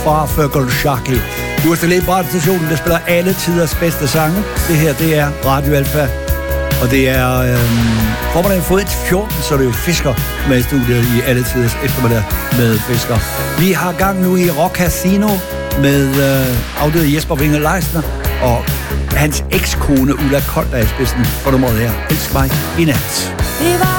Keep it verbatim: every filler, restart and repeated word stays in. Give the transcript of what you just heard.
fra Fergal Sharkey. Du er stille på radiostationen, der spiller alle tiders bedste sange. Det her, det er Radio Alfa. Og det er... Øhm, får man fået et fjorten, så er det jo Fisker med i studiet i alle tiders eftermiddag med Fisker. Vi har gang nu i Rock Casino med øh, afdøde Jesper Winge Leisner og hans ekskone Ulla Kold, der er i spidsen for nummeret her. Elsk mig i nat.